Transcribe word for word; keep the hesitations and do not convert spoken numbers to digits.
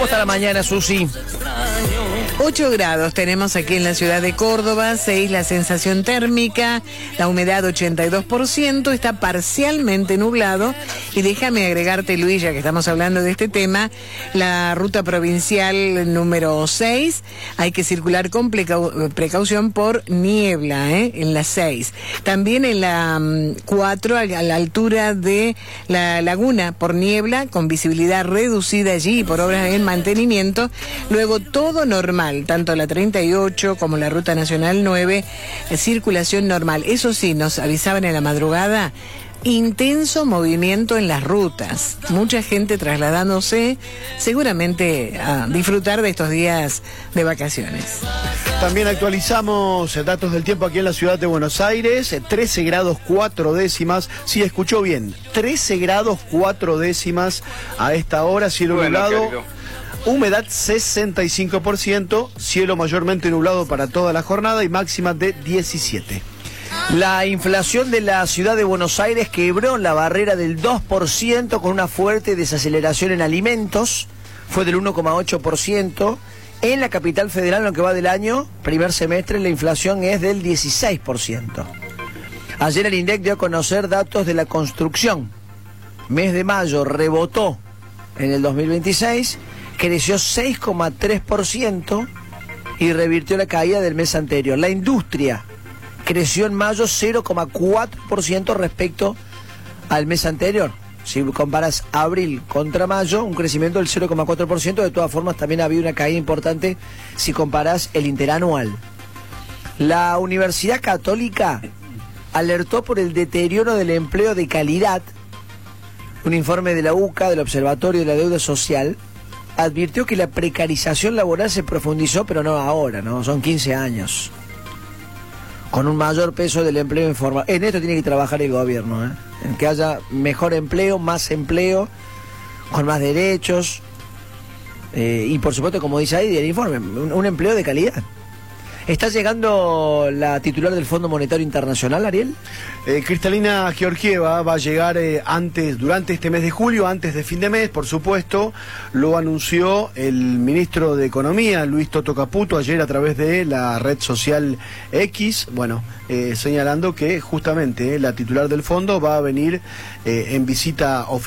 Hasta la mañana, Susi. ocho grados tenemos aquí en la ciudad de Córdoba, seis la sensación térmica, la humedad ochenta y dos por ciento, está parcialmente nublado. Y déjame agregarte, Luis, ya que estamos hablando de este tema, la ruta provincial número seis, hay que circular con precau- precaución por niebla, ¿eh? En la seis. También en la um, cuatro, a la altura de la laguna, por niebla, con visibilidad reducida allí por obras en mantenimiento. Luego todo normal, tanto la treinta y ocho como la ruta nacional nueve, eh, circulación normal. Eso sí, nos avisaban en la madrugada, intenso movimiento en las rutas, mucha gente trasladándose seguramente a disfrutar de estos días de vacaciones. También actualizamos datos del tiempo aquí en la ciudad de Buenos Aires, trece grados cuatro décimas, sí, escuchó bien, trece grados cuatro décimas a esta hora, cielo Bueno, nublado. querido. Humedad sesenta y cinco por ciento, cielo mayormente nublado para toda la jornada y máxima de diecisiete. La inflación de la ciudad de Buenos Aires quebró la barrera del dos por ciento con una fuerte desaceleración en alimentos, fue del uno coma ocho por ciento. En la capital federal, en lo que va del año, primer semestre, la inflación es del dieciséis por ciento. Ayer el INDEC dio a conocer datos de la construcción. Mes de mayo rebotó en el dos mil veintiséis, creció seis coma tres por ciento y revirtió la caída del mes anterior. La industria creció en mayo cero coma cuatro por ciento respecto al mes anterior. Si comparas abril contra mayo, un crecimiento del cero coma cuatro por ciento. De todas formas, también ha habido una caída importante si comparas el interanual. La Universidad Católica alertó por el deterioro del empleo de calidad. Un informe de la U C A, del Observatorio de la Deuda Social, advirtió que la precarización laboral se profundizó, pero no ahora, ¿no? Son quince años. Con un mayor peso del empleo informal. En esto tiene que trabajar el gobierno, ¿eh? En que haya mejor empleo, más empleo, con más derechos. Eh, y por supuesto, como dice ahí el informe, un, un empleo de calidad. ¿Está llegando la titular del Fondo Monetario Internacional, Ariel? Eh, Cristalina Georgieva va a llegar eh, antes, durante este mes de julio, antes de fin de mes, por supuesto. Lo anunció el ministro de Economía, Luis Toto Caputo, ayer a través de la red social X, bueno, eh, señalando que justamente eh, la titular del fondo va a venir eh, en visita oficial.